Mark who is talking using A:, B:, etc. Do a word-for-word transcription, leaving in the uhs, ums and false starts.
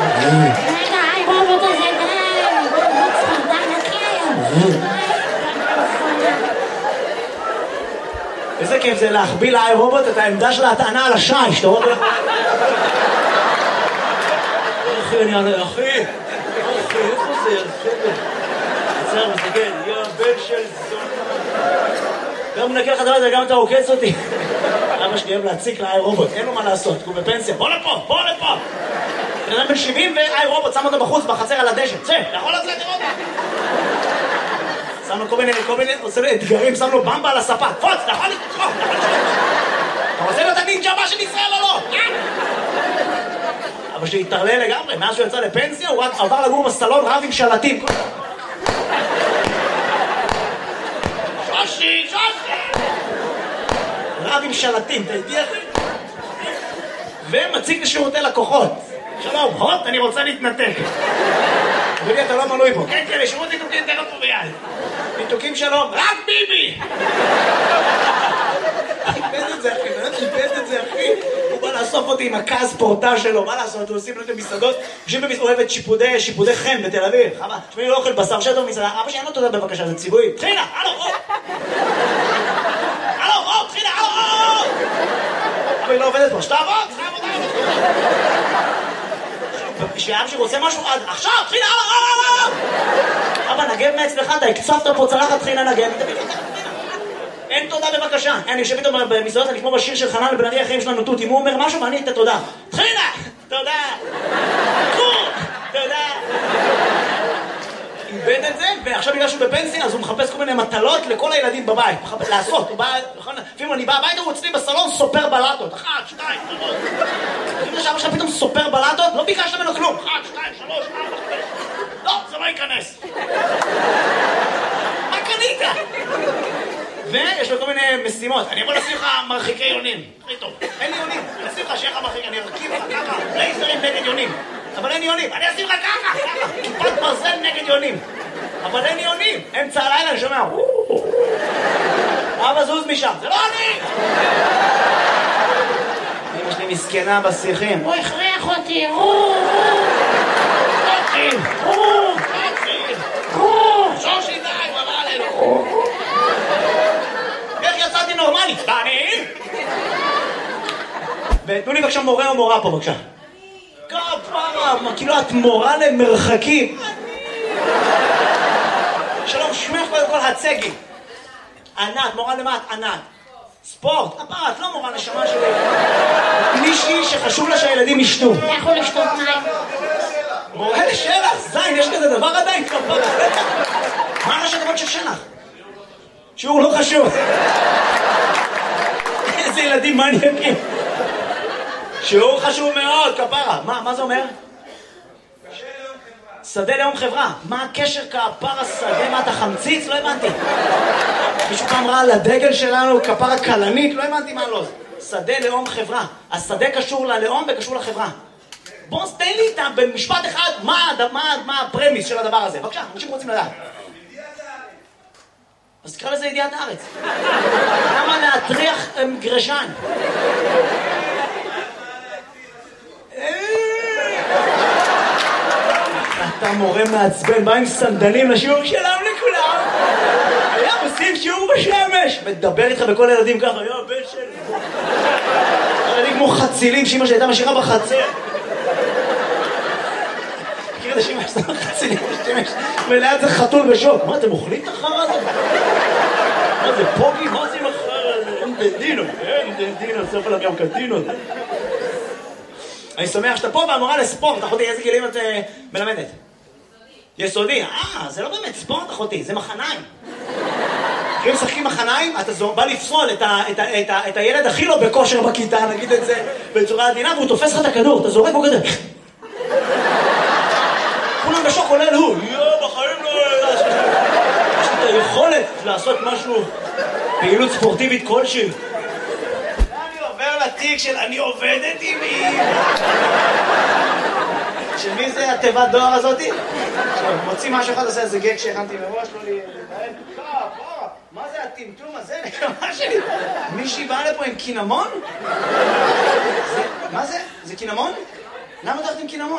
A: רגע, היי רובוט הזה, די, רובוט ספרדן נקי.
B: איזה כיף זה להחביא לאי רובוט את העמדה של ההטענה על השי, שאתה רואה? אחי, אני ענה, אחי, אחי, איפה זה? עצר, מסתכל, יא בן של זון. גם מנקה לך דבר הזה, גם אתה עוקץ אותי. אבא שלי אוהב להציק לאי רובוט, אין לו מה לעשות, הוא בפנסיה, בוא לפה, בוא לפה. בן אדם בן שבעים ואי רובוט, שם אותו בחוץ, בחצר על הדשא, צא, אתה יכול לצאת לראות? שם לו כל מיני, כל מיני, עושה לו אתגרים, שם לו במבה על הספה, פוץ, אתה יכול לתקוף, אתה רוצה להיות הנינג'ה הבא של ישראל או לא? אבא שלי התערלל לגמרי, מאז שהוא יצא לפנסיה, הוא רק עבר לגור בסלון רב עם שלטים. שושי, שושי! רב עם שלטים, אתה איתי אחי? ומציג לשירותי לקוחות. שלום, הוט, אני רוצה להתנתק. אדוני, אתה לא מנוי פה. כן, כן, לשירות ניתוקים, תראה פה ביד. ניתוקים שלום, רק ביבי! איבד את זה, אחי, איבד את זה, אחי. הוא בא לאסוף אותי עם הכעס פורטה שלו, מה לעשות? הוא עושים לו את המסעדות, יושבים במסעדות, אוהב את שיפודי, שיפודי חן בתל אביב. חבל, תשמעי, לא אוכל בשר שטו במסעדה. אבא שאין לו תודה בבקשה, זה ציווי. תחילה, הלו, הופ! הלו, הופ, תחילה, הלו, הופ! אבא, היא לא עובדת פה, שתעבוד, שתעבוד, שאבא שרוצה משהו, עכשיו, תחילה, הלו, הלו! אבא, נגב מעצמך, אתה הקצפת פה צלחת, תחילה נגב. אין תודה בבקשה. אני יושב איתו במסעדות, אני כמו בשיר של חנן בן ארי, החיים שלנו תות. אם הוא אומר משהו, ואני אתן תודה. תחילה! תודה! תודה! איבד את זה, ועכשיו בגלל שהוא בפנסיה, אז הוא מחפש כל מיני מטלות לכל הילדים בבית. לעשות, הוא בא, לפעמים אני בא הביתה, הוא אצלי בסלון סופר בלטות. אחת, שתיים, שלוש. לפעמים זה שאבא שלך פתאום סופר בלטות, לא ביקשת ממנו כלום. אחת, שתיים, שלוש, ארבע, חמש. לא, זה לא ייכנס. מה קנית? ויש לו כל מיני משימות. אני אבוא לשים לך מרחיקי יונים. הכי טוב. אין לי יונים. אני אשים לך שיהיה לך מרחיק, אני ארכיב לך ככה. לייזרים נגד יונים. אבל אין יונים. אני אשים לך ככה, ככה. כיפת ברזל נגד יונים. אבל אין יונים. אמצע הלילה אני שומע. אבא זוז משם. זה לא אני! אמא שלי מסכנה בשיחים.
A: הוא הכריח אותי. רו, רו.
B: רו.
A: רו.
B: שושי די, הוא אמר עלינו. איך יצאתי נורמלי? אני? ותנו לי בבקשה מורה או מורה פה בבקשה. כפרה, כאילו את מורה למרחקים. שלום, שמך קודם כל הצגי. ענת, מורה למה את? ענת. ספורט, כפרה, את לא מורה נשמה שלי. מישהי שחשוב לה שהילדים ישתו.
A: אתה יכול לשתות מים.
B: מורה לשלח, זין, יש כזה דבר עדיין כפרה. מה ראשי תיבות של שלח? שיעור לא חשוב. איזה ילדים מעניינים. שיעור חשוב מאוד, כפרה. מה, מה זה אומר? שדה לאום חברה. מה הקשר כפרה שדה? מה אתה חמציץ? לא הבנתי. מישהו פעם ראה על הדגל שלנו כפרה קלנית? לא הבנתי מה לא. שדה לאום חברה. השדה קשור ללאום וקשור לחברה. בוא, תן לי איתה במשפט אחד מה, מה, מה הפרמיס של הדבר הזה. בבקשה, אנשים רוצים לדעת. אז תקרא לזה ידיעת הארץ. למה להטריח גרשן? אתה מורה מעצבן, בא עם סנדלים לשיעור שלם לכולם. היה עושים שיעור בשמש. מדבר איתך בכל הילדים ככה, היה בן של... ילדים כמו חצילים שאמא שהייתה משאירה בחצר. מכיר את השמש, זה חצילים בשמש. וליד זה חתול בשוק. מה, אתם אוכלים את החרא הזה? מה זה פוגי? מה זה עם החרא הזה? אין דנדינו, אין דנדינו, סוף עליו גם קטינות. אני שמח שאתה פה והמורה לספורט. אחותי, איזה גילים את מלמדת? יסודי. אה, זה לא באמת ספורט, אחותי, זה מחניים. כשהם משחקים מחניים, אתה בא לפסול את, ה, את, ה, את, ה, את הילד הכי לא בכושר בכיתה, נגיד את זה בצורה עדינה, והוא תופס לך את הכדור, אתה זורק בו כזה. כולם בשוק עולה לו, יואו, בחיים לא... יש לי את היכולת לעשות משהו, פעילות ספורטיבית כלשהי. אני עובר לתיק של אני עובדת עם מי. של מי זה התיבת דואר הזאתי? מוציא משהו אחד, עושה איזה גג שהכנתי מראש, לא לי... מה זה הטמטום הזה? נקמה שלי. מישהי באה לפה עם קינמון? מה זה? זה קינמון? למה אתה הולכת עם קינמון?